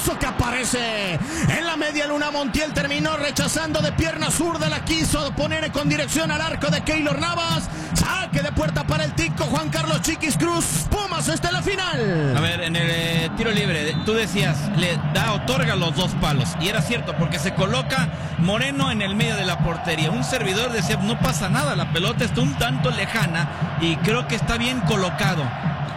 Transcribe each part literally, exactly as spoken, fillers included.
golazo que aparece en la media luna. Montiel terminó rechazando de pierna zurda, la quiso poner con dirección al arco de Keylor Navas. Saque de puerta para el tico Juan Carlos Chiquis Cruz. Pumas está en la final. A ver, en el eh, tiro libre, tú decías, le da, otorga los dos palos. Y era cierto, porque se coloca Moreno en el medio de la portería. Un servidor decía, no pasa nada, la pelota está un tanto lejana y creo que está bien colocado.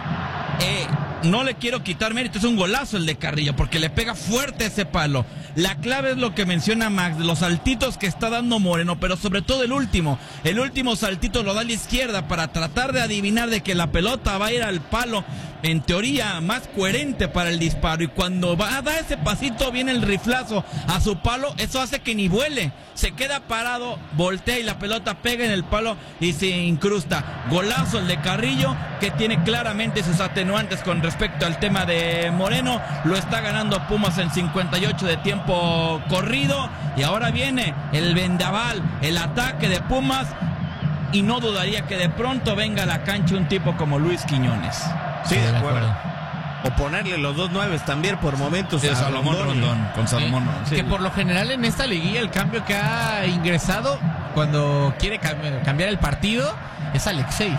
Eh, no le quiero quitar mérito, es un golazo el de Carrillo, porque le pega fuerte ese palo. La clave es lo que menciona Max, los saltitos que está dando Moreno, pero sobre todo el último. El último saltito lo da a la izquierda para tratar de adivinar de que la pelota va a ir al palo, en teoría más coherente para el disparo. Y cuando va a dar ese pasito, viene el riflazo a su palo, eso hace que ni vuele. Se queda parado, voltea y la pelota pega en el palo y se incrusta. Golazo el de Carrillo, que tiene claramente sus atenuantes con respecto al tema de Moreno. Lo está ganando Pumas en cincuenta y ocho de tiempo corrido. Y ahora viene el vendaval, el ataque de Pumas. Y no dudaría que de pronto venga a la cancha un tipo como Luis Quiñones. Sí, de acuerdo. O ponerle los dos nueves también por momentos sí, a Salomón Rondón, Rondón con Salomón sí, Rondón. Sí. Que por lo general en esta liguilla el cambio que ha ingresado cuando quiere cam- cambiar el partido es Alexei.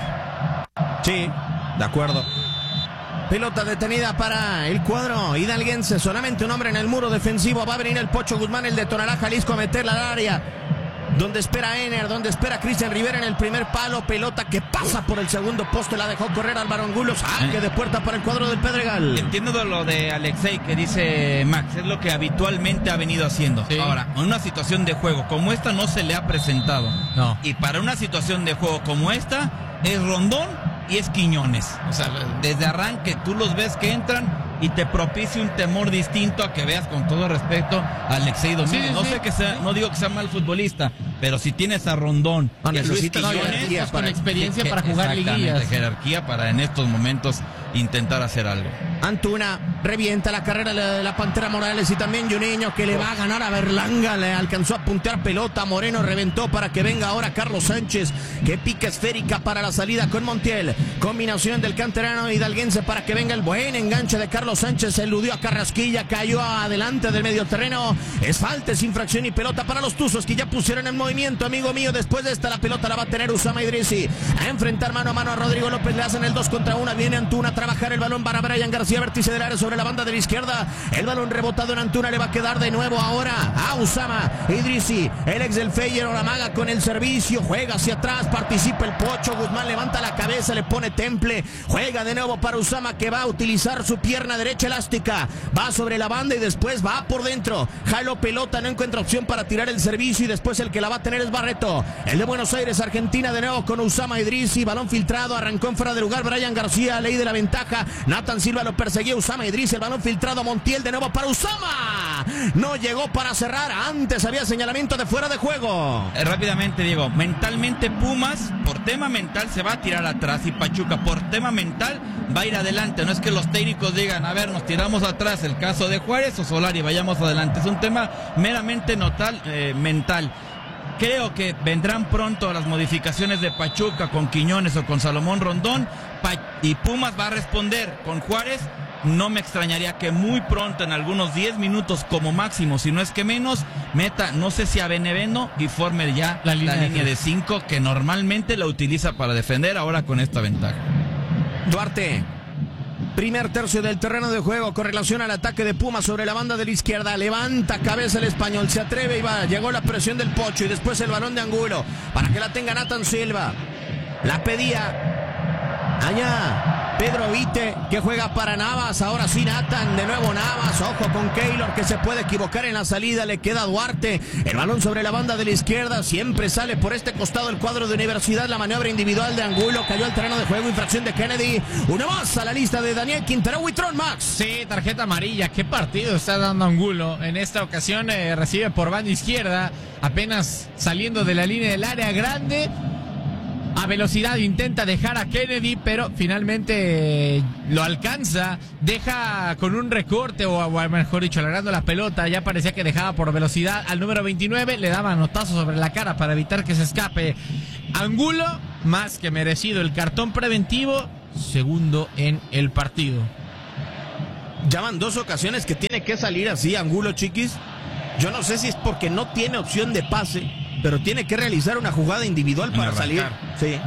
Sí, de acuerdo. Pelota detenida para el cuadro hidalguense. Solamente un hombre en el muro defensivo. Va a venir el Pocho Guzmán, el detonará Jalisco a meterla al área. Donde espera Ener, donde espera Cristian Rivera en el primer palo. Pelota que pasa por el segundo poste. La dejó correr Álvaro Angulo. Saque de puerta para el cuadro del Pedregal. Entiendo de lo de Alexei que dice Max. Es lo que habitualmente ha venido haciendo. Sí. Ahora, en una situación de juego como esta no se le ha presentado. No. Y para una situación de juego como esta es Rondón y es Quiñones. O sea, desde arranque tú los ves que entran y te propicia un temor distinto a que veas, con todo respeto, a Alexei Domínguez. Sí, no sí. sé que sea, no digo que sea mal futbolista, pero si tienes a Rondón no, y a Luis Quiñones pues, con experiencia que, para jugar liguillas, jerarquía para en estos momentos intentar hacer algo. Antuna revienta la carrera de la Pantera Morales y también Juninho, que le va a ganar a Berlanga. Le alcanzó a puntear pelota. Moreno reventó para que venga ahora Carlos Sánchez, que pica esférica para la salida con Montiel. Combinación del canterano hidalguense para que venga el buen enganche de Carlos Sánchez. Eludió a Carrasquilla, cayó adelante del medio terreno. Es falta, es infracción y pelota para los Tuzos, que ya pusieron en movimiento, amigo mío. Después de esta la pelota la va a tener Usama Idrissi a enfrentar mano a mano a Rodrigo López. Le hacen el dos contra uno. Viene Antuna a trabajar el balón para Brian García, vértice del área sobre la banda de la izquierda. El balón rebotado en Antuna, le va a quedar de nuevo ahora a Usama Idrissi, el ex del Feyenoord. Amaga con el servicio, juega hacia atrás, participa el Pocho Guzmán, levanta la cabeza, le pone temple, juega de nuevo para Usama, que va a utilizar su pierna derecha elástica, va sobre la banda y después va por dentro, jaló pelota, no encuentra opción para tirar el servicio y después el que la va a tener es Barreto, el de Buenos Aires, Argentina, de nuevo con Usama Idrissi, balón filtrado, arrancó en fuera de lugar Brian García, ley de la ventaja, Nathan Silva lo perseguía, Usama Idrissi, el balón filtrado, Montiel de nuevo para Usama, no llegó para cerrar, antes había señalamiento de fuera de juego. Eh, rápidamente Diego, mentalmente Pumas, por tema mental se va a tirar atrás y Pachuca por tema mental va a ir adelante, no es que los técnicos digan, a ver, nos tiramos atrás, el caso de Juárez o Solari, vayamos adelante, es un tema meramente notal, eh, mental. Creo que vendrán pronto las modificaciones de Pachuca con Quiñones o con Salomón Rondón pa- y Pumas va a responder con Juárez. No me extrañaría que muy pronto, en algunos diez minutos como máximo, si no es que menos, meta, no sé si a Benevendo y forme ya la línea, la línea de cinco que normalmente la utiliza para defender, ahora con esta ventaja. Duarte, primer tercio del terreno de juego con relación al ataque de Pumas sobre la banda de la izquierda, levanta cabeza el español, se atreve y va, llegó la presión del Pocho y después el balón de Angulo para que la tenga Nathan Silva, la pedía allá Pedro Vite, que juega para Navas, ahora sí Nathan, de nuevo Navas, ojo con Keylor, que se puede equivocar en la salida, le queda Duarte, el balón sobre la banda de la izquierda, siempre sale por este costado el cuadro de Universidad, la maniobra individual de Angulo, cayó al terreno de juego, infracción de Kennedy, una más a la lista de Daniel Quintero Huitrón, Max. Sí, tarjeta amarilla, qué partido está dando Angulo, en esta ocasión eh, recibe por banda izquierda, apenas saliendo de la línea del área grande, a velocidad intenta dejar a Kennedy, pero finalmente eh, lo alcanza, deja con un recorte, o, o mejor dicho, alargando la pelota, ya parecía que dejaba por velocidad al número veintinueve, le daba manotazo sobre la cara para evitar que se escape. Angulo, más que merecido el cartón preventivo, segundo en el partido. Ya van dos ocasiones que tiene que salir así Angulo, chiquis. Yo no sé si es porque no tiene opción de pase, pero tiene que realizar una jugada individual para salir. Sí.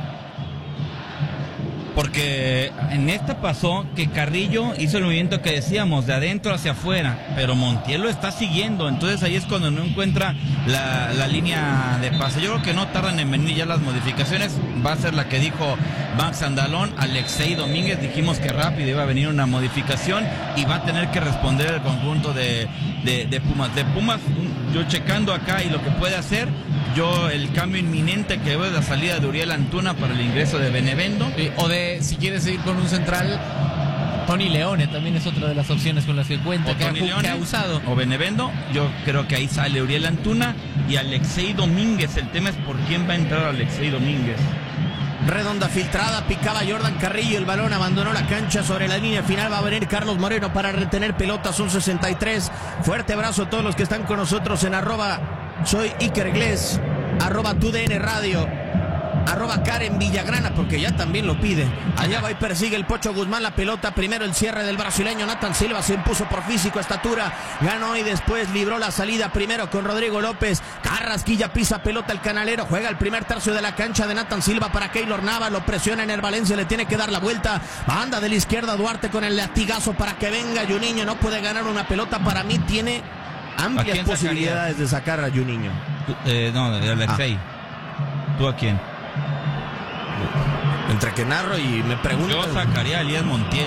Porque en esta pasó que Carrillo hizo el movimiento que decíamos, de adentro hacia afuera, pero Montiel lo está siguiendo, entonces ahí es cuando no encuentra la, la línea de pase. Yo creo que no tardan en venir ya las modificaciones, va a ser la que dijo Max Andalón. Alexei Domínguez, dijimos que rápido iba a venir una modificación y va a tener que responder el conjunto de, de, de Pumas. De Pumas, yo checando acá y lo que puede hacer, yo el cambio inminente que veo es la salida de Uriel Antuna para el ingreso de Benevendo. Sí, o de, si quieres seguir con un central, Tony Leone también es otra de las opciones con las que cuenta, que ha, Leone, que ha usado. O Benevendo, yo creo que ahí sale Uriel Antuna y Alexei Domínguez. El tema es por quién va a entrar Alexei Domínguez. Redonda filtrada, picaba Jordan Carrillo, el balón abandonó la cancha, sobre la línea final va a venir Carlos Moreno para retener pelota, son sesenta y tres. Fuerte abrazo a todos los que están con nosotros en arroba soy Iker Gles, arroba tu D N Radio, arroba Karen Villagrana, porque ya también lo pide. Allá va y persigue el Pocho Guzmán la pelota. Primero el cierre del brasileño Nathan Silva, se impuso por físico, estatura, ganó y después libró la salida primero con Rodrigo López. Carrasquilla pisa pelota el canalero, juega el primer tercio de la cancha de Nathan Silva para Keylor Navas, lo presiona en el Valencia, le tiene que dar la vuelta. Banda de la izquierda Duarte con el latigazo para que venga Juninho, no puede ganar una pelota. Para mí tiene amplias posibilidades de sacar a Juninho. Eh, no, de Alexei. Ah. ¿Tú a quién? Entre que narro y me pregunto. Yo sacaría a Elías Montiel.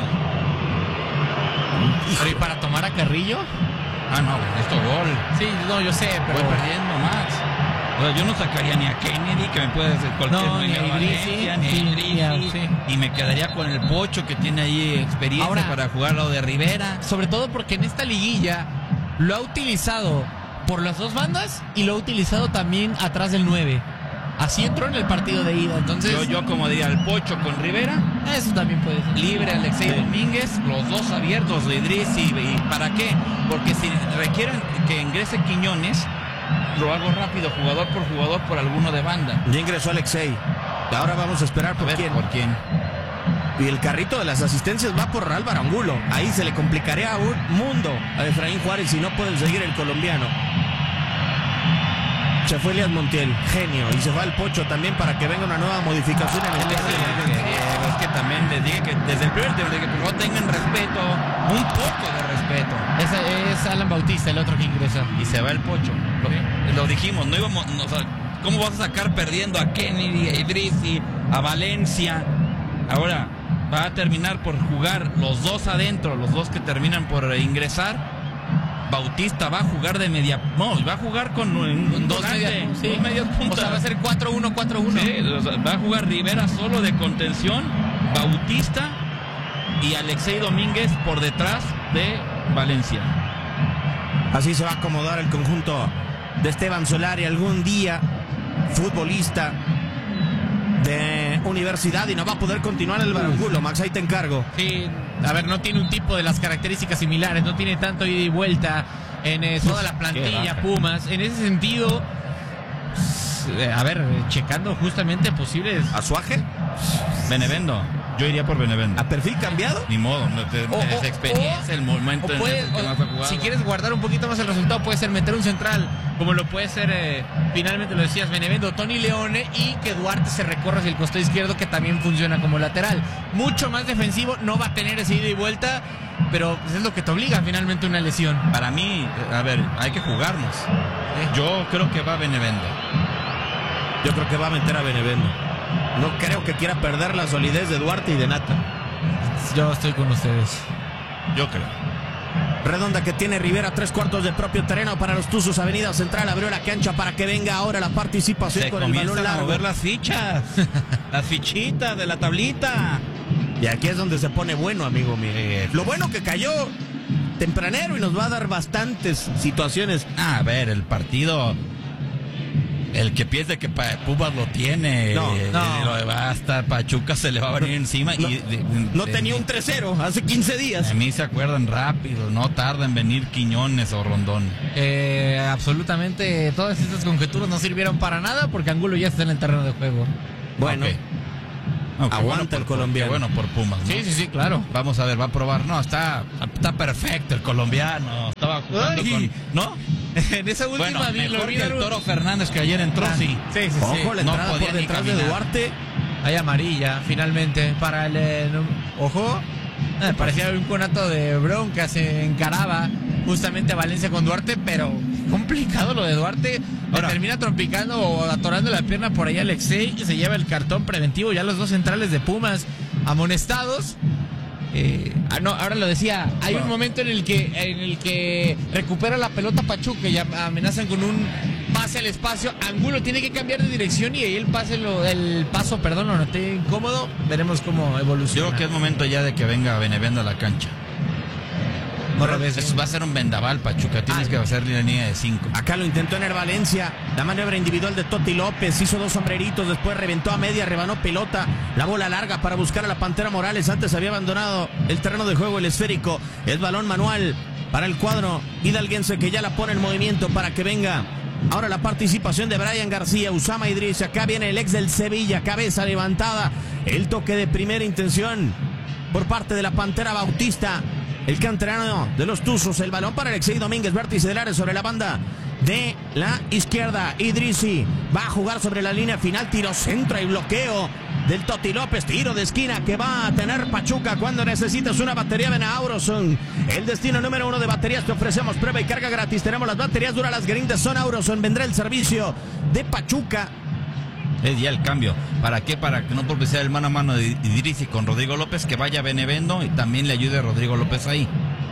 ¿Pero y para tomar a Carrillo? Ah, no, esto gol. Sí, no, yo sé, pero voy perdiendo más. O sea, yo no sacaría ni a Kennedy, que me puede hacer cualquier no, ni a Idrissi, ni a Idrissi, sí. Y me quedaría con el Pocho, que tiene ahí experiencia ahora, para jugar al lado de Rivera. Sobre todo porque en esta liguilla lo ha utilizado por las dos bandas y lo ha utilizado también atrás del nueve. Así entró en el partido de ida, entonces... Yo, yo como diría, el Pocho con Rivera. Eso también puede ser. Libre Alexei sí. Domínguez, los dos abiertos de Idrissi. ¿Y para qué? Porque si requieren que ingrese Quiñones, lo hago rápido, jugador por jugador, por alguno de banda. Ya ingresó Alexei. Ahora vamos a esperar por a ver, quién. ¿Por quién? Y el carrito de las asistencias va por Álvaro Angulo. Ahí se le complicaría a un mundo a Efraín Juárez si no pueden seguir el colombiano. Se fue Elías Montiel, genio, y se va el Pocho también para que venga una nueva modificación en el es, que, es que también les dije que desde el primer tiempo que por favor tengan respeto, un poco de respeto. Ese es Alan Bautista, el otro que ingresa. Y se va el Pocho. Lo, lo dijimos, no íbamos, no, o sea, ¿cómo vas a sacar perdiendo a Kennedy, a Idrissi, a Valencia? Ahora va a terminar por jugar los dos adentro, los dos que terminan por ingresar. Bautista va a jugar de media, no, va a jugar con un, dos, volante, media, sí. dos medias puntas. O sea, va a ser cuatro uno cuatro uno. Sí, o sea, va a jugar Rivera solo de contención, Bautista y Alexei Domínguez por detrás de Valencia. Así se va a acomodar el conjunto de Esteban Solari, algún día futbolista de universidad, y no va a poder continuar el Barangulo. Max, ahí te encargo. Sí, a ver, no tiene un tipo de las características similares, no tiene tanto ida y vuelta en eh, toda la plantilla Pumas. En ese sentido, a ver, checando justamente posibles... ¿Azuaje? Benevendo. Yo iría por Benevendo. ¿A perfil cambiado? Ni modo, no te, o, esa experiencia, o, el momento o puedes, en el que más ha jugado. Si quieres guardar un poquito más el resultado, puede ser meter un central, como lo puede ser, eh, finalmente lo decías, Benevendo, Tony Leone, y que Duarte se recorra hacia el costado izquierdo, que también funciona como lateral. Mucho más defensivo, no va a tener ese ida y vuelta, pero es lo que te obliga finalmente una lesión. Para mí, a ver, hay que jugarnos. ¿Eh? Yo creo que va a Benevendo. Yo creo que va a meter a Benevendo. No creo que quiera perder la solidez de Duarte y de Nata. Yo estoy con ustedes. Yo creo. Redonda que tiene Rivera, tres cuartos de propio terreno para los Tuzos. Avenida Central abrió la cancha para que venga ahora la participación. Se con el balón largo. A mover las fichas, las fichitas de la tablita. Y aquí es donde se pone bueno, amigo mío. Eh, Lo bueno que cayó tempranero y nos va a dar bastantes situaciones. Ah, a ver, el partido... El que piense que Pumas lo tiene, no, eh, no. Eh, va a estar Pachuca, se le va a venir encima. No, y de, de, no de, tenía de, un tres cero hace quince días. A mí se acuerdan rápido, no tarda en venir Quiñones o Rondón. Eh, absolutamente todas estas conjeturas no sirvieron para nada porque Angulo ya está en el terreno de juego. Bueno, okay. No, qué Aguanta bueno por- el colombiano. qué bueno por Pumas, ¿no? Sí, sí, sí, claro. Vamos a ver, va a probar. No, está, está perfecto el colombiano. Estaba jugando Ay. con. ¿No? En esa última Bueno, vi- lo mejor vi que dar el un- Toro Fernández que ayer entró, Ah, sí. Sí, sí, sí. Ojo, la no entrada podía por ni detrás de caminar. Duarte. Hay amarilla, finalmente, para el... eh, no- ojo, eh, parecía un conato de bronca, se encaraba justamente a Valencia con Duarte, pero complicado lo de Duarte. Le Ahora- termina trompicando o atorando la pierna por ahí Alexei, se lleva el cartón preventivo, ya los dos centrales de Pumas amonestados. Eh, ah, no, ahora lo decía, hay un momento en el que en el que recupera la pelota Pachuca y am- amenazan con un pase al espacio. Angulo tiene que cambiar de dirección y ahí el pase lo, el paso, perdón, lo noté incómodo. Veremos cómo Yo evoluciona. creo que es momento ya de que venga Benevendo a la cancha. No lo ves, Eso va a ser un vendaval, Pachuca. Tienes Ah, que hacer la línea de cinco. Acá lo intentó en el Valencia. La maniobra individual de Totti López. Hizo dos sombreritos. Después reventó a media. Rebanó pelota. La bola larga para buscar a la Pantera Morales. Antes había abandonado el terreno de juego, el esférico. Es balón manual para el cuadro hidalguense que ya la pone en movimiento para que venga. Ahora la participación de Brian García, Usama Idris. Acá viene el ex del Sevilla. Cabeza levantada. El toque de primera intención por parte de la Pantera Bautista. El canterano de los Tuzos, el balón para Alexei Domínguez, vértice del área sobre la banda de la izquierda. Idrisi va a jugar sobre la línea final, tiro centro y bloqueo del Totti López, tiro de esquina que va a tener Pachuca cuando necesitas una batería. Ven a Auroson, el destino número uno de baterías. Te ofrecemos prueba y carga gratis. Tenemos las baterías duras, las grindes son Auroson. Vendrá el servicio de Pachuca. Es ya el cambio. ¿Para qué? Para que no propiciar el mano a mano de Idrisi con Rodrigo López, que vaya Benevendo y también le ayude a Rodrigo López ahí.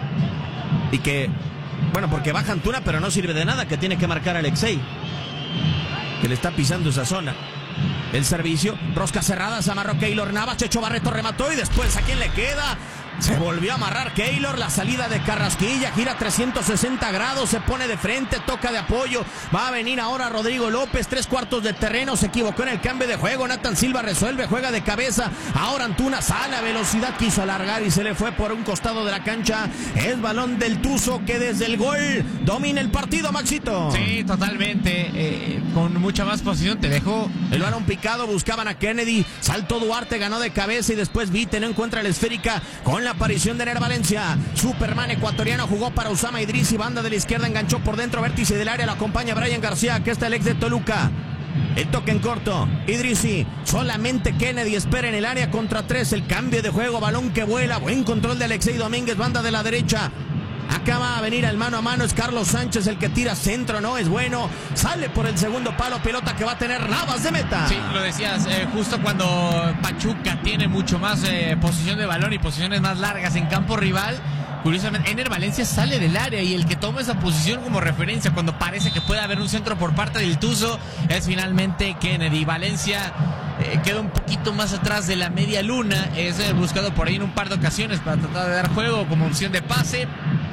Y que, bueno, porque baja Antuna, pero no sirve de nada, que tiene que marcar Alexei, que le está pisando esa zona. El servicio, rosca cerrada, se amarró Keylor Navas, Checho Barreto remató y después, ¿a quién le queda? Se volvió a amarrar Keylor, la salida de Carrasquilla, gira trescientos sesenta grados, se pone de frente, toca de apoyo, va a venir ahora Rodrigo López, tres cuartos de terreno, se equivocó en el cambio de juego, Nathan Silva resuelve, juega de cabeza, ahora Antuna sale a velocidad, quiso alargar y se le fue por un costado de la cancha. Es balón del Tuzo que desde el gol domina el partido, Maxito. Sí, totalmente. Eh, con mucha más posición te dejó. El balón picado, buscaban a Kennedy, saltó Duarte, ganó de cabeza y después Vite no encuentra la esférica con la aparición de Ner Valencia. Superman ecuatoriano jugó para Usama Idrisi, banda de la izquierda, enganchó por dentro, vértice del área, lo acompaña Brian García, que está el ex de Toluca. El toque en corto, Idrisi, solamente Kennedy espera en el área contra tres, el cambio de juego, balón que vuela, buen control de Alexei Domínguez, banda de la derecha. Acá va a venir al mano a mano, es Carlos Sánchez el que tira centro, no es bueno, sale por el segundo palo, pelota que va a tener Navas de meta. Sí, lo decías, eh, justo cuando Pachuca tiene mucho más eh, posición de balón y posiciones más largas en campo rival, curiosamente, Ener Valencia sale del área y el que toma esa posición como referencia cuando parece que puede haber un centro por parte del Tuzo es finalmente Kennedy. Valencia eh, queda un poquito más atrás de la media luna, es eh, buscado por ahí en un par de ocasiones para tratar de dar juego como opción de pase.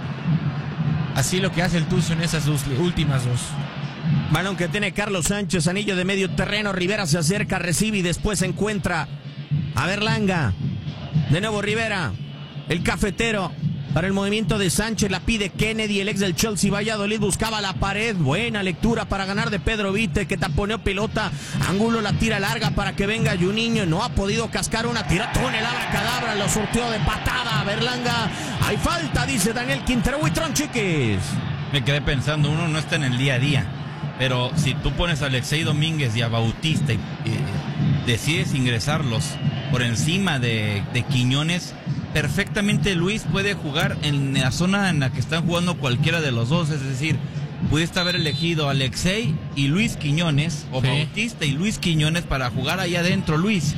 Así lo que hace el Tuzo en esas dos, últimas dos. Balón que tiene Carlos Sánchez, anillo de medio terreno, Rivera se acerca, recibe y después encuentra a Berlanga. De nuevo Rivera, el cafetero. Para el movimiento de Sánchez la pide Kennedy, el ex del Chelsea Valladolid buscaba la pared, buena lectura para ganar de Pedro Vite que taponeó pelota, Angulo la tira larga para que venga Juninho, no ha podido cascar una, tira con el abracadabra, lo surtió de patada, Berlanga, hay falta, dice Daniel Quintero, Huitrón Chiquis. Me quedé pensando, uno no está en el día a día, pero si tú pones a Alexei Domínguez y a Bautista y eh, decides ingresarlos por encima de, de Quiñones, perfectamente Luis puede jugar en la zona en la que están jugando cualquiera de los dos, es decir, pudiste haber elegido a Alexei y Luis Quiñones, o sí. Bautista y Luis Quiñones para jugar ahí adentro, Luis.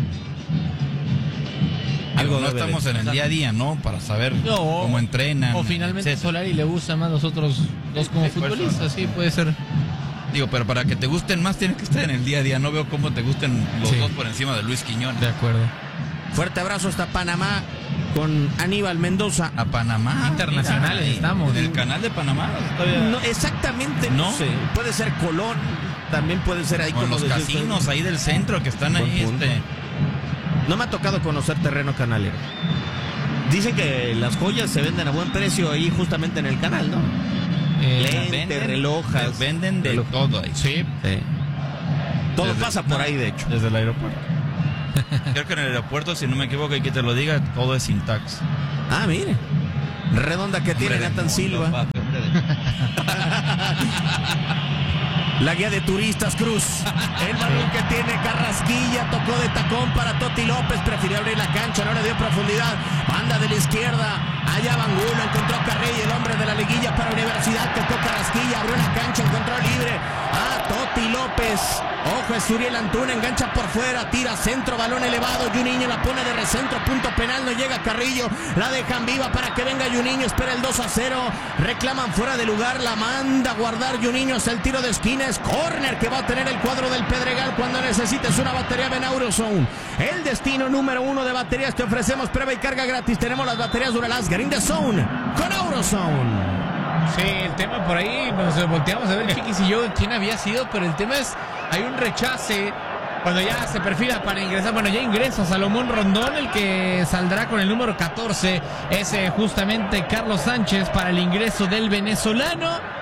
Algo no estamos en el día a día, ¿no? Para saber No, cómo entrenan. O finalmente etcétera. Solari le gusta más los otros dos como Sí, por eso. futbolistas, sí, puede ser. Digo, pero para que te gusten más tienes que estar en el día a día. No veo cómo te gusten los Sí. dos por encima de Luis Quiñones. De acuerdo. Fuerte abrazo hasta Panamá con Aníbal Mendoza. A Panamá. Internacionales mira, estamos. En el canal de Panamá. Todavía... No, exactamente, no, ¿No? sé, puede ser Colón, también puede ser ahí Con como los decía casinos usted. ahí del centro que están Buen ahí. punto. este No me ha tocado conocer terreno canalero. Dicen que las joyas se venden a buen precio ahí justamente en el canal, ¿no? Eh, Lente, relojas. les venden de reloj. todo ahí. sí. Sí. Todo Desde- pasa por no, ahí, de hecho. Desde el aeropuerto. Creo que en el aeropuerto, si no me equivoco, y que te lo diga, todo es sin tax. Ah, mire. Redonda que tiene Nathan Silva. Papi, hombre de... La guía de turistas Cruz. El balón que tiene Carrasquilla. Tocó de tacón para Toti López. Prefirió abrir la cancha. No le dio profundidad. Banda de la izquierda. Allá Bangulo. Encontró Carrillo, el hombre de la liguilla para Universidad. Tocó Carrasquilla. Abrió la cancha. Encontró libre a Toti López. Ojo, es Uriel Antuna. Engancha por fuera. Tira centro. Balón elevado. Juninho la pone de recentro. Punto penal. No llega Carrillo. La dejan viva para que venga Juninho. Espera el dos a cero. Reclaman fuera de lugar. La manda a guardar Juninho. Es el tiro de esquina. Es córner que va a tener el cuadro del Pedregal cuando necesites una batería de Aurozone. El destino número uno de baterías. Te ofrecemos prueba y carga gratis. Tenemos las baterías Duralast Green the Zone con Aurozone. Sí, el tema por ahí, nos volteamos a ver, Chiquis y yo, quién había sido, pero el tema es, hay un rechace cuando ya se perfila para ingresar. Bueno, ya ingresa Salomón Rondón, el que saldrá con el número catorce, es eh, justamente Carlos Sánchez para el ingreso del venezolano.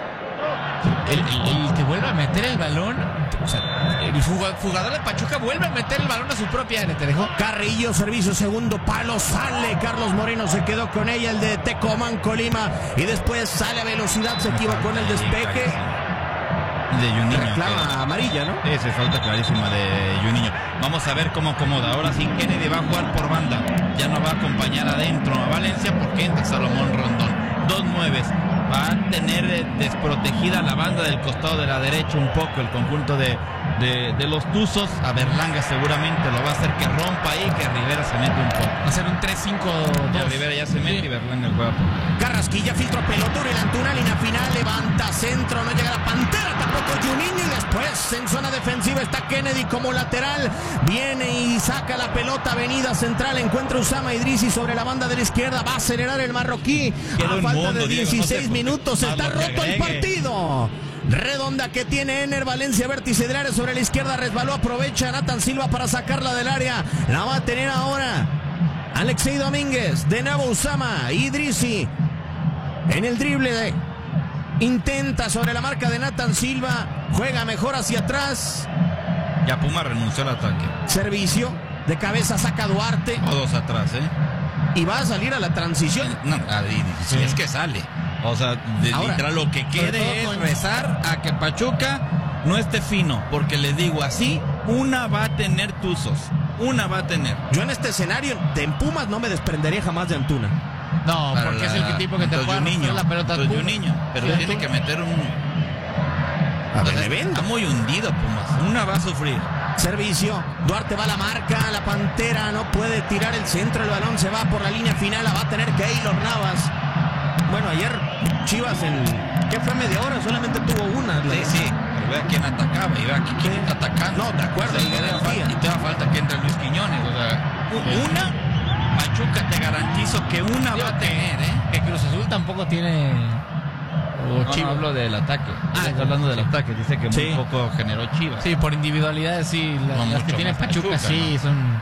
El, el, el que vuelve a meter el balón, o sea, el jugador de Pachuca vuelve a meter el balón a su propia área, te dejó. Carrillo, servicio, segundo palo, sale Carlos Moreno, se quedó con ella, el de Tecomán, Colima, y después sale a velocidad, se equivocó en el despeje. De Juninho. Reclama amarilla, ¿no? Esa es falta clarísima de Juninho. Vamos a ver cómo acomoda. Ahora sí, Kennedy va a jugar por banda. Ya no va a acompañar adentro a Valencia porque entra Salomón Rondón. Dos nueves. Va a tener desprotegida la banda del costado de la derecha un poco el conjunto de, de, de los Tuzos. A Berlanga seguramente lo va a hacer que rompa ahí, que Rivera se mete un poco. Va a ser un tres cinco dos. Rivera ya se mete, sí. Y Berlanga juega por... Carrasquilla, filtro pelota, Uriel Antuna, línea final, levanta centro, no llega la Pantera, tampoco Juninho, y después en zona defensiva está Kennedy como lateral, viene y saca la pelota, avenida central, encuentra Usama Idrisi sobre la banda de la izquierda, va a acelerar el marroquí, Quedó a falta mundo, de dieciséis Diego, no minutos, está roto el partido. Redonda que tiene Ener Valencia, vértice del área sobre la izquierda, resbaló, aprovecha Nathan Silva para sacarla del área, la va a tener ahora Alexei Domínguez, de nuevo Usama Idrisi en el drible de... intenta sobre la marca de Nathan Silva, juega mejor hacia atrás. Ya Puma renunció al ataque. Servicio, de cabeza saca Duarte. Todos atrás, ¿eh? Y va a salir a la transición. No, si sí. Es que sale. O sea, de Ahora, literal lo que quede es con... rezar a que Pachuca no esté fino, porque les digo así, una va a tener Tuzos, una va a tener. Yo en este escenario de Pumas no me desprendería jamás de Antuna. No, Para porque la... es el tipo que te puede niño, la pelota. Un niño, pero sí, tiene que meter un... A ver, está muy hundido Pumas, una va a sufrir. Servicio, Duarte va a la marca, la Pantera no puede tirar el centro, el balón se va por la línea final, la va a tener Keylor Navas. Bueno, ayer Chivas en... ¿qué fue? Media hora, solamente tuvo una. Sí, la... sí, pero vea quién atacaba y vea quién está atacando. No, de acuerdo. O sea, y, te falta, y te da falta que entre Luis Quiñones, o sea, una, Pachuca te garantizo que una va a tener, ¿eh? Que Cruz Azul tampoco tiene... O Chivas. No, no hablo del ataque. Ah, está hablando del ataque. Dice que sí. muy poco generó Chivas. Sí, por individualidades, sí. La, no, las que tiene Pachuca, Pachuca, sí, ¿no? Son...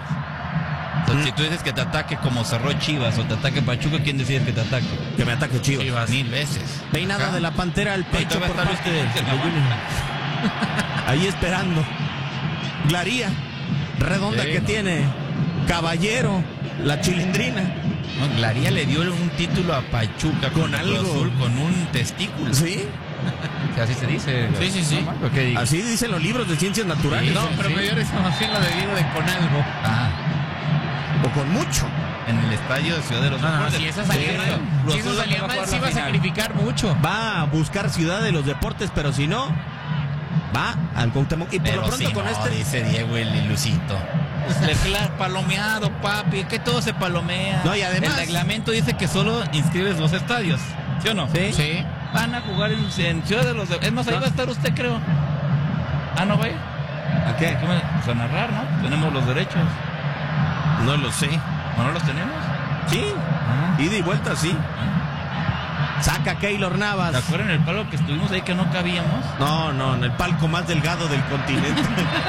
O sea, si tú dices que te ataque como cerró Chivas o te ataque Pachuca, ¿quién decide que te ataque? Que me ataque Chivas. Chivas. Mil veces. Peinada Acá. de la Pantera al pecho no, por parte de... Ahí esperando. Glaría. Redonda sí, que no. tiene. Caballero. La Chilindrina. No, Glaría le dio un título a Pachuca con, con algo azul, con un testículo. ¿Sí? Que así se dice. Sí, sí, sí. ¿No? Así dicen los libros de ciencias naturales. Sí, no, pero sí. Me dio esa más bien la de Diego de con algo. Ah. O con mucho. En el estadio de Ciudad de los Deportes. No, no, si esa salía mal, si eso salía mal, sí va a sacrificar mucho. Va a buscar Ciudad de los Deportes, pero si no, va al Cuauhtémoc. Y por pero lo pronto si con no, este... dice Diego el ilusito. Leclerc palomeado, papi, que todo se palomea. No, y además... El reglamento dice que solo inscribes los estadios, ¿sí o no? Sí. Sí. Van a jugar en, en Ciudad de los Deportes. Es más, ahí va a estar usted, creo. Ah, ¿no va a ir? ¿A qué? Pues a narrar, ¿no? Tenemos los derechos. No lo sé. ¿No, no los tenemos? Sí. Uh-huh. Ida y vuelta, sí. Saca Keylor Navas. ¿Te acuerdas en el palco que estuvimos ahí que no cabíamos? No, no, en el palco más delgado del continente.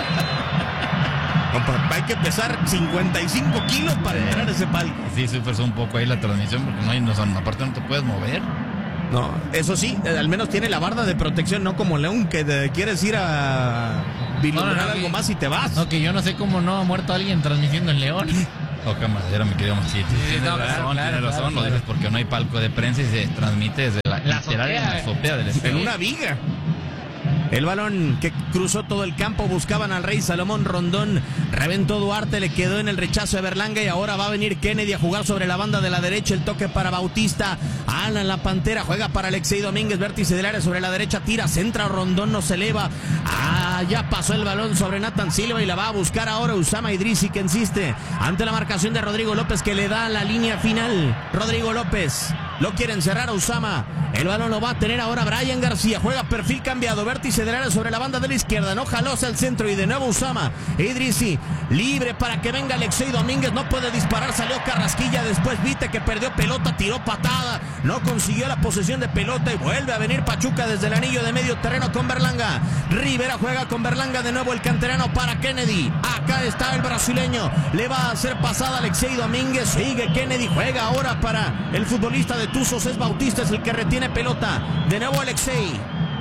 No, hay que pesar cincuenta y cinco kilos para entrar a ese palco. Sí, se pesó un poco ahí la transmisión porque no hay, no, aparte no te puedes mover. No, eso sí, al menos tiene la barda de protección, no como León que te quieres ir a... vislumbrar no, no, algo que, más y te vas. No, que yo no sé cómo no ha muerto alguien transmitiendo en León. Toca madera, mi querido Machito. Sí, Tienes no, razón, claro, tienes claro, razón. claro. Lo dices porque no hay palco de prensa y se transmite desde la, La literal en la azotea, azotea del En estadio. una viga. El balón que cruzó todo el campo, buscaban al Rey Salomón Rondón, reventó Duarte, le quedó en el rechazo de Berlanga y ahora va a venir Kennedy a jugar sobre la banda de la derecha, el toque para Bautista, Alan la Pantera, juega para Alexei Domínguez, vértice del área sobre la derecha, tira, centra, Rondón no se eleva, ah, ya pasó el balón sobre Nathan Silva y la va a buscar ahora Usama Idrisi, que insiste ante la marcación de Rodrigo López, que le da la línea final. Rodrigo López lo quieren cerrar a Usama, el balón lo va a tener ahora Brian García, juega perfil cambiado, vértice del área sobre la banda de la izquierda, no jaló hacia el centro y de nuevo Usama Idrisi libre para que venga Alexei Domínguez, no puede disparar, salió Carrasquilla, después Vite que perdió pelota, tiró patada, no consiguió la posesión de pelota y vuelve a venir Pachuca desde el anillo de medio terreno con Berlanga. Rivera juega con Berlanga, de nuevo el canterano para Kennedy, acá está el brasileño, le va a hacer pasada Alexei Domínguez, sigue Kennedy, juega ahora para el futbolista de Tuzos, es Bautista, es el que retiene pelota, de nuevo Alexei,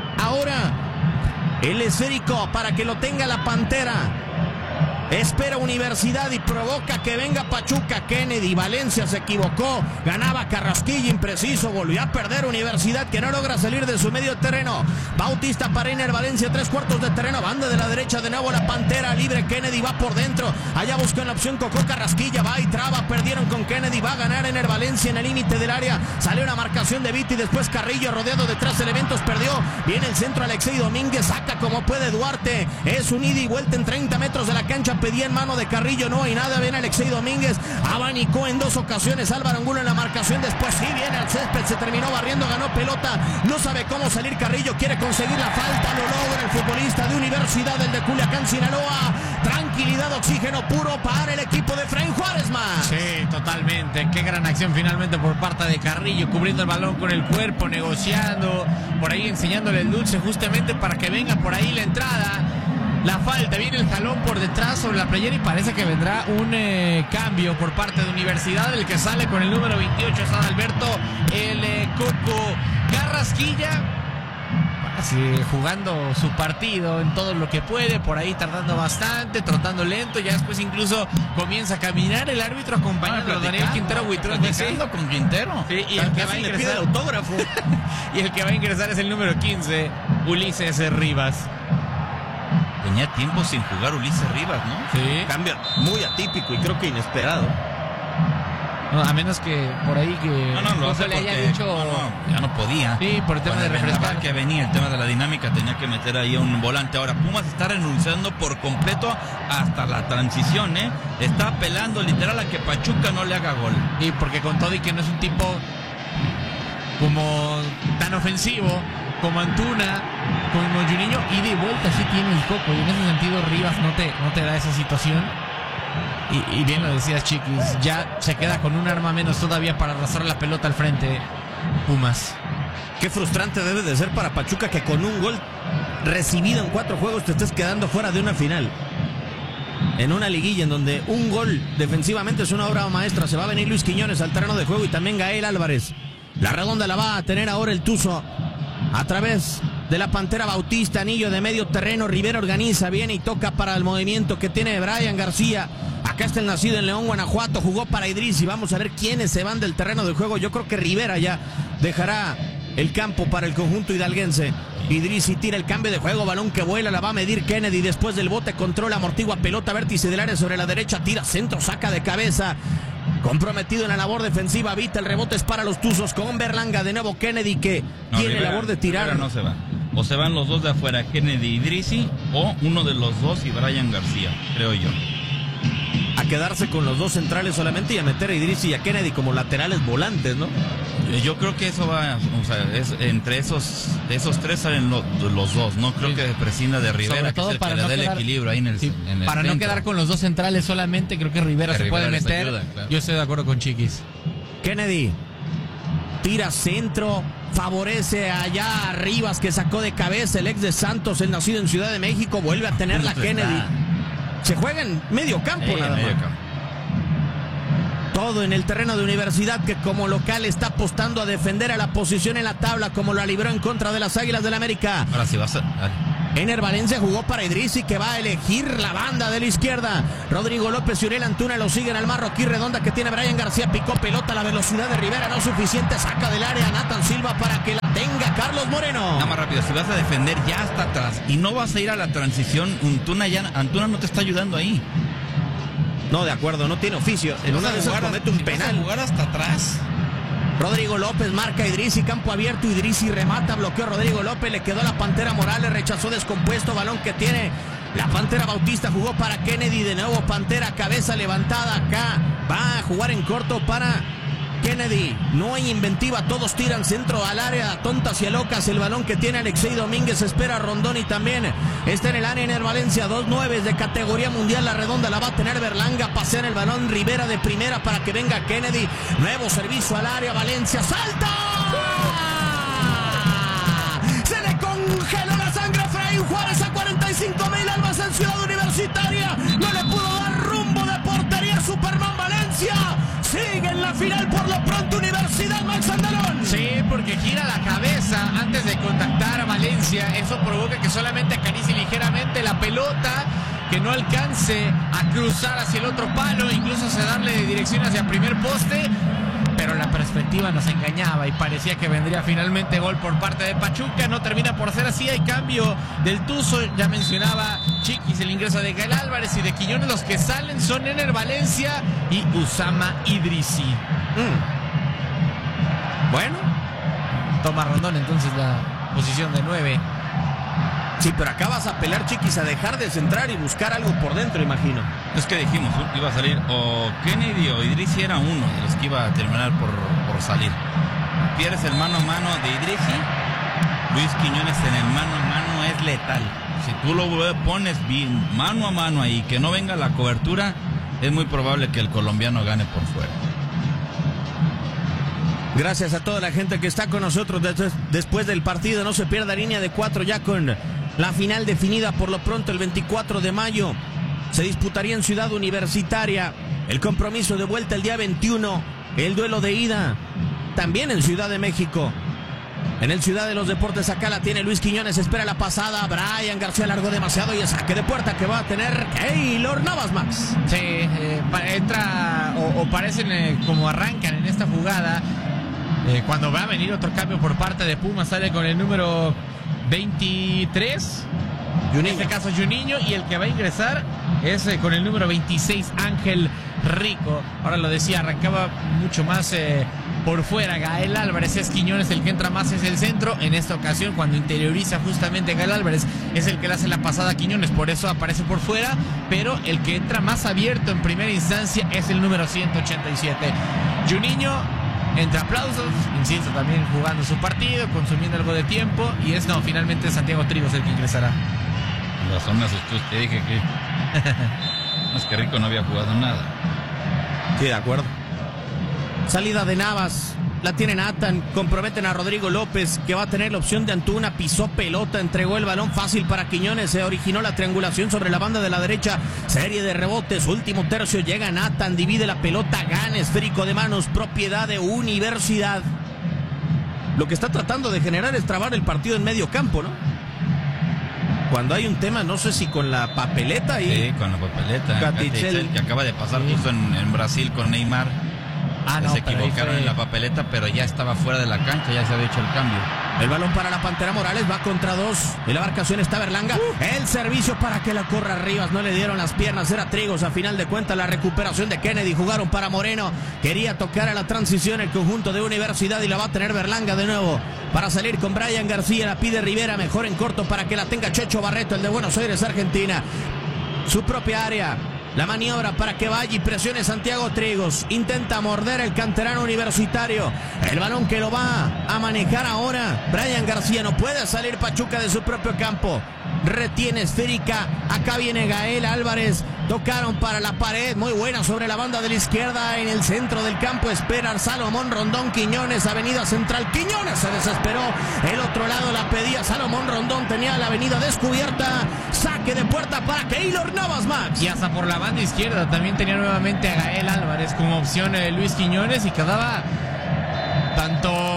ahora el esférico para que lo tenga la Pantera. Espera Universidad y provoca que venga Pachuca. Kennedy, Valencia se equivocó, ganaba Carrasquilla, impreciso, volvió a perder Universidad, que no logra salir de su medio terreno. Bautista para Iner Valencia, tres cuartos de terreno, banda de la derecha, de nuevo la Pantera, libre Kennedy, va por dentro, allá busca en la opción Cocó Carrasquilla, va y traba, perdieron con Kennedy, va a ganar Iner Valencia en el límite del área, salió una marcación de Viti, después Carrillo rodeado de tres elementos, perdió, viene el centro Alexei Domínguez, saca como puede Duarte, es un ida y vuelta en treinta metros de la cancha, pedía en mano de Carrillo, no hay nada, viene Alexei Domínguez, abanicó en dos ocasiones Álvaro Angulo en la marcación, después sí viene al césped, se terminó barriendo, ganó pelota, no sabe cómo salir Carrillo, quiere conseguir la falta, lo logra el futbolista de Universidad, el de Culiacán, Sinaloa, tranquilidad, oxígeno puro para el equipo de Efraín Juárez más. Sí, totalmente, qué gran acción finalmente por parte de Carrillo, cubriendo el balón con el cuerpo, negociando, por ahí enseñándole el dulce justamente para que venga por ahí la entrada. La falta, viene el jalón por detrás sobre la playera y parece que vendrá un eh, cambio por parte de Universidad. El que sale con el número veintiocho es Adalberto el eh, Coco Carrasquilla, así, jugando su partido en todo lo que puede, por ahí tardando bastante, trotando lento, ya después incluso comienza a caminar el árbitro acompañando a Daniel Quintero Huitrón, platicando con Quintero. Sí, y el que va a le pide ingresar, autógrafo. y el que va a ingresar es el número quince, Ulises Rivas. Tenía tiempo sin jugar Ulises Rivas, ¿no? Sí. Cambio muy atípico y creo que inesperado. No, a menos que por ahí que No, no, lo Coco hace le haya porque dicho... no, no, ya no podía. Sí, por el tema Con de el vendaval refrescar. que venía, el tema de la dinámica, tenía que meter ahí un volante. Ahora Pumas está renunciando por completo hasta la transición, ¿eh? Está apelando literal a que Pachuca no le haga gol. Y porque con todo y que no es un tipo como tan ofensivo como Antuna, como Juninho, ida y vuelta sí tiene el Coco, y en ese sentido Rivas no te, no te da esa situación. Y, y bien lo decías, Chiquis, ya se queda con un arma menos todavía para arrastrar la pelota al frente Pumas. Qué frustrante debe de ser para Pachuca que con un gol recibido en cuatro juegos te estés quedando fuera de una final. En una liguilla en donde un gol defensivamente es una obra maestra. Se va a venir Luis Quiñones al terreno de juego y también Gael Álvarez. La redonda la va a tener ahora el Tuzo a través de la Pantera. Bautista, anillo de medio terreno, Rivera organiza, viene y toca para el movimiento que tiene Brian García. Acá está el nacido en León, Guanajuato, jugó para Idrisi. Vamos a ver quiénes se van del terreno de juego. Yo creo que Rivera ya dejará el campo para el conjunto hidalguense. Idrisi tira el cambio de juego, balón que vuela, la va a medir Kennedy, después del bote controla, amortigua pelota, vértice del área sobre la derecha, tira centro, saca de cabeza. Comprometido en la labor defensiva, Vita, el rebote es para los Tuzos con Berlanga, de nuevo Kennedy que No, tiene Rivera, labor de tirar. Rivera no se va. O se van los dos de afuera, Kennedy y Idrisi, o uno de los dos y Brian García, creo yo. A quedarse con los dos centrales solamente y a meter a Idrisi y a Kennedy como laterales volantes, ¿no? Yo creo que eso va, o sea, es, entre esos de esos tres salen lo, los dos. No creo Sí. que prescinda de Rivera, Sobre que todo es el para que le no dé el quedar- equilibrio ahí en el, Sí, en el para no centro. quedar con los dos centrales solamente, creo que Rivera Que se Rivera puede les meter. ayuda, claro. Yo estoy de acuerdo con Chiquis. Kennedy tira centro, favorece allá a Rivas que sacó de cabeza el ex de Santos, el nacido en Ciudad de México, vuelve a tener la Punto Kennedy. está. Se juega en medio campo Eh, nada medio más. campo. Todo en el terreno de Universidad, que como local está apostando a defender a la posición en la tabla, como la libró en contra de las Águilas del América. Ahora sí vas a... dale. Ener Valencia jugó para Idrissi, que va a elegir la banda de la izquierda. Rodrigo López y Uriel Antuna lo siguen al marroquí. Redonda que tiene Brian García, picó pelota, la velocidad de Rivera no suficiente, saca del área Nathan Silva para que la tenga Carlos Moreno. Nada más rápido, si vas a defender ya hasta atrás y no vas a ir a la transición, Antuna, ya, Antuna no te está ayudando ahí. No, de acuerdo, no tiene oficio. En una de esas comete un si penal. Vas a jugar hasta atrás. Rodrigo López marca a Idrissi, campo abierto, Idrissi remata, bloqueó a Rodrigo López, le quedó la Pantera Morales, rechazó descompuesto, balón que tiene la Pantera Bautista, jugó para Kennedy, de nuevo Pantera, cabeza levantada acá, va a jugar en corto para Kennedy, no hay inventiva, todos tiran centro al área, tontas y locas, el balón que tiene Alexei Domínguez, espera a Rondón y también está en el área Ener Valencia, dos nueve de categoría mundial, la redonda la va a tener Berlanga, pasea en el balón Rivera de primera para que venga Kennedy, nuevo servicio al área, Valencia, ¡salta! Se le congeló la sangre a Efraín Juárez a cuarenta y cinco mil almas en Ciudad Universitaria, no le pudo dar rumbo de portería a Superman Valencia. Sigue en la final por lo pronto Universidad Max Andalón. Sí, porque gira la cabeza antes de contactar a Valencia. Eso provoca que solamente acaricie ligeramente la pelota, que no alcance a cruzar hacia el otro palo, incluso hacia darle dirección hacia primer poste. Pero la perspectiva nos engañaba y parecía que vendría finalmente gol por parte de Pachuca. No termina por ser así. Hay cambio del Tuzo. Ya mencionaba Chiquis el ingreso de Gael Álvarez y de Quiñones. Los que salen son Ener Valencia y Usama Idrissi. Mm. Bueno, toma Rondón entonces la posición de nueve. Sí, pero acá vas a pelear, Chiquis, a dejar de centrar y buscar algo por dentro, imagino. Es que dijimos, iba a salir o Kennedy o Idrissi, era uno de los que iba a terminar por, por salir. Pierdes el mano a mano de Idrissi, Luis Quiñones en el mano a mano es letal. Si tú lo pones bien mano a mano ahí, que no venga la cobertura, es muy probable que el colombiano gane por fuera. Gracias a toda la gente que está con nosotros después, después del partido. No se pierda línea de cuatro ya con la final definida por lo pronto el veinticuatro de mayo. Se disputaría en Ciudad Universitaria el compromiso de vuelta el día veintiuno. El duelo de ida también en Ciudad de México. En el Ciudad de los Deportes acá la tiene Luis Quiñones, espera la pasada, Brian García largó demasiado y el saque de puerta que va a tener Keylor Navas, Max. Sí, eh, entra o, o parecen eh, como arrancan en esta jugada. Eh, cuando va a venir otro cambio por parte de Pumas, sale con el número veintitrés, en este caso Juninho, y el que va a ingresar es eh, con el número veintiséis, Ángel Rico. Ahora lo decía, arrancaba mucho más eh, por fuera Gael Álvarez, es Quiñones el que entra más hacia el centro. En esta ocasión, cuando interioriza justamente Gael Álvarez, es el que le hace la pasada a Quiñones, por eso aparece por fuera, pero el que entra más abierto en primera instancia es el número ciento ochenta y siete, Juninho. Entre aplausos, insisto, también jugando su partido, consumiendo algo de tiempo, y es no, finalmente Santiago Trigos el que ingresará. Razón me asustó, te dije que no es que Rico no había jugado nada. Sí, de acuerdo. Salida de Navas, la tiene Nathan, comprometen a Rodrigo López, que va a tener la opción de Antuna, pisó pelota, entregó el balón fácil para Quiñones, se originó la triangulación sobre la banda de la derecha, serie de rebotes, último tercio, llega Nathan, divide la pelota, gana, esférico de manos, propiedad de Universidad. Lo que está tratando de generar es trabar el partido en medio campo, ¿no? Cuando hay un tema, no sé si con la papeleta y... Sí, con la papeleta. Gatitzel, que acaba de pasar justo en, en Brasil con Neymar. Ah, no, se equivocaron fue... en la papeleta, pero ya estaba fuera de la cancha, ya se había hecho el cambio. El balón para la Pantera Morales, va contra dos. En la marcación está Berlanga. Uh. El servicio para que la corra Rivas. No le dieron las piernas, era Trigos. A final de cuentas, la recuperación de Kennedy. Jugaron para Moreno. Quería tocar a la transición el conjunto de Universidad y la va a tener Berlanga de nuevo. Para salir con Brian García, la pide Rivera. Mejor en corto para que la tenga Checho Barreto, el de Buenos Aires, Argentina. Su propia área. La maniobra para que vaya y presione Santiago Trigos. Intenta morder el canterano universitario. El balón que lo va a manejar ahora Brian García. No puede salir Pachuca de su propio campo. Retiene esférica. Acá viene Gael Álvarez. Tocaron para la pared. Muy buena sobre la banda de la izquierda. En el centro del campo espera Salomón Rondón. Quiñones, avenida central. Quiñones se desesperó. El otro lado la pedía Salomón Rondón. Tenía la avenida descubierta. Saque de puerta para Keylor Navas, Max. Y hasta por la banda izquierda también tenía nuevamente a Gael Álvarez como opción de Luis Quiñones, y quedaba tanto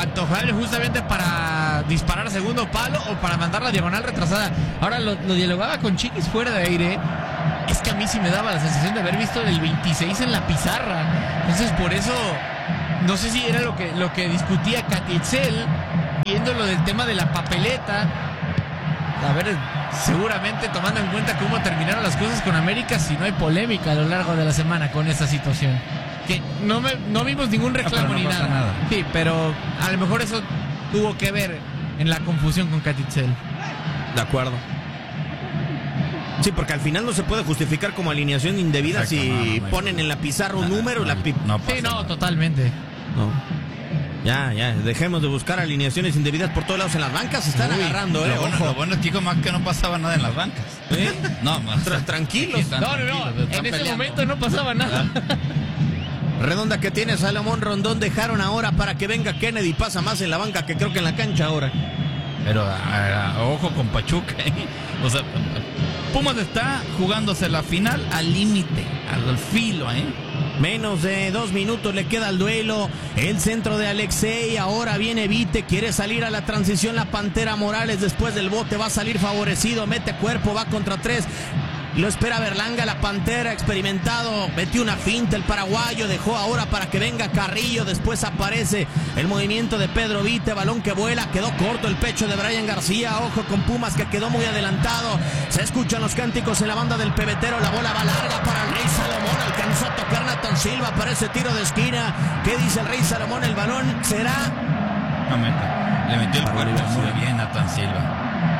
antojable justamente para disparar a segundo palo o para mandar la diagonal retrasada. Ahora lo, lo dialogaba con Chiquis fuera de aire. Es que a mí sí me daba la sensación de haber visto el veintiséis en la pizarra. Entonces por eso no sé si era lo que, lo que discutía Catitzel, viendo lo del tema de la papeleta. A ver, seguramente tomando en cuenta cómo terminaron las cosas con América, si no hay polémica a lo largo de la semana con esta situación. Que no, me, no vimos ningún reclamo no, ni pasa nada. nada. Sí, pero a lo mejor eso tuvo que ver en la confusión con Catitzel. De acuerdo. Sí, porque al final no se puede justificar como alineación indebida. Exacto, si no, no ponen en la pizarra un número. No, la pi no sí, no, nada. Totalmente. No. Ya, ya, dejemos de buscar alineaciones indebidas por todos lados en las bancas. Se están Uy, agarrando, eh. Lo bueno, ojo. Lo bueno es que más que no pasaba nada en las bancas. ¿Eh? No, más. Tra tranquilos. No, no, no. En ese peleando. momento no pasaba nada. Redonda que tiene Salomón Rondón. Dejaron ahora para que venga Kennedy. Pasa más en la banca que creo que en la cancha ahora. Pero a, a, ojo con Pachuca, ¿eh? O sea, Pumas está jugándose la final al límite, al filo, ¿eh? Menos de dos minutos le queda al duelo. El centro de Alexei. Ahora viene Vite. Quiere salir a la transición la Pantera Morales. Después del bote va a salir favorecido. Mete cuerpo, va contra tres. Lo espera Berlanga, la Pantera, experimentado. Metió una finta el paraguayo. Dejó ahora para que venga Carrillo. Después aparece el movimiento de Pedro Vite. Balón que vuela. Quedó corto el pecho de Brian García. Ojo con Pumas que quedó muy adelantado. Se escuchan los cánticos en la banda del pebetero. La bola va larga para el Rey Salomón. Alcanzó a tocar Nathan Silva. Parece tiro de esquina. ¿Qué dice el Rey Salomón? El balón será... No meta. Le metió el cuerpo muy bien a Nathan Silva.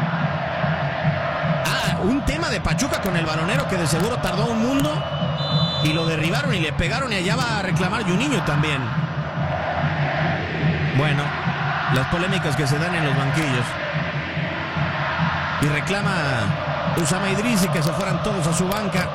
Un tema de Pachuca con el balonero que de seguro tardó un mundo y lo derribaron y le pegaron y allá va a reclamar Juninho también. Bueno, las polémicas que se dan en los banquillos. Y reclama Usama Idrisi que se fueran todos a su banca.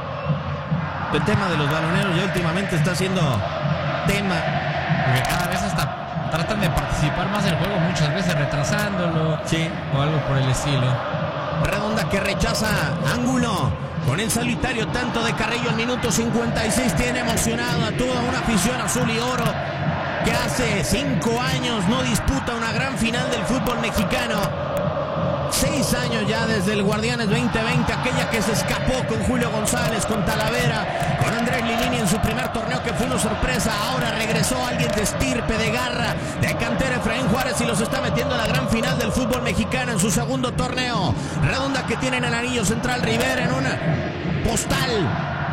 El tema de los baloneros ya últimamente está siendo tema. Porque cada vez hasta tratan de participar más del juego, muchas veces retrasándolo. Sí. O algo por el estilo. Redonda que rechaza ángulo con el solitario tanto de Carrillo al minuto cincuenta y seis. Tiene emocionado a toda una afición azul y oro que hace cinco años no disputa una gran final del fútbol mexicano. Seis años ya desde el Guardianes veinte veinte, aquella que se escapó con Julio González, con Talavera, con Andrés Lilini en su primer torneo que fue una sorpresa. Ahora regresó alguien de estirpe, de garra, de cantera, Efraín Juárez, y los está metiendo a la gran final del fútbol mexicano en su segundo torneo. Redonda que tiene en el anillo central Rivera en una postal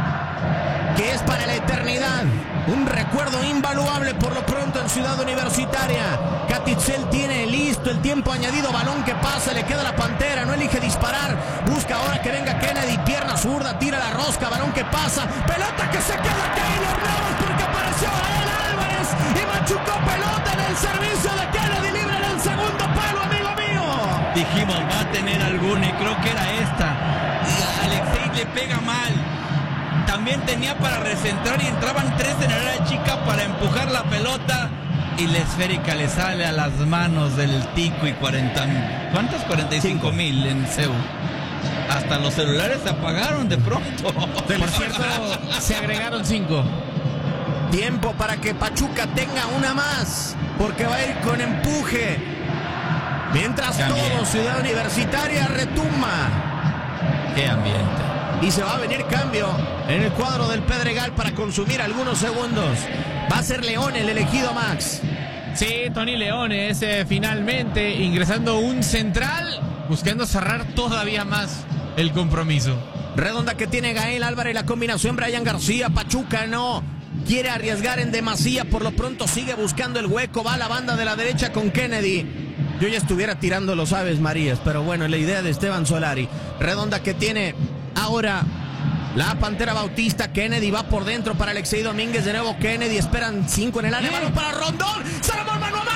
que es para la eternidad. Un recuerdo invaluable por lo pronto en Ciudad Universitaria. Catitzel tiene listo el tiempo añadido. Balón que pasa, le queda la Pantera. No elige disparar. Busca ahora que venga Kennedy. Pierna zurda, tira la rosca. Balón que pasa. Pelota que se queda Keylor Navas porque apareció Gael Álvarez y machucó pelota en el servicio de Kennedy. Libre en el segundo palo, amigo mío. Dijimos, va a tener alguna y creo que era esta. Y Alexei le pega mal. También tenía para recentrar y entraban tres en el área chica para empujar la pelota y la esférica le sale a las manos del Tico y cuarenta mil. ¿Cuántas? cuarenta y cinco mil en C E U. Hasta los celulares se apagaron de pronto. Por cierto, se agregaron cinco. Tiempo para que Pachuca tenga una más, porque va a ir con empuje. Mientras También. todo Ciudad Universitaria retumba. Qué ambiente. Y se va a venir cambio en el cuadro del Pedregal para consumir algunos segundos. Va a ser León el elegido, Max. Sí, Tony León es eh, finalmente ingresando un central, buscando cerrar todavía más el compromiso. Redonda que tiene Gael Álvarez, la combinación Brian García. Pachuca no quiere arriesgar en demasía, por lo pronto sigue buscando el hueco. Va a la banda de la derecha con Kennedy. Yo ya estuviera tirando los Aves Marías, pero bueno, la idea de Esteban Solari. Redonda que tiene ahora la Pantera Bautista. Kennedy va por dentro para Alexei Domínguez. De nuevo Kennedy, esperan cinco en el área. Balón para Rondón. Salomón mano a